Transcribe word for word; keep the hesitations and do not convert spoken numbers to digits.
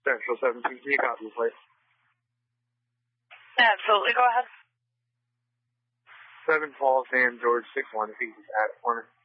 Central seven two three, copy, please. Absolutely, go ahead. seven Paul Sam George six one, if you can add it for me.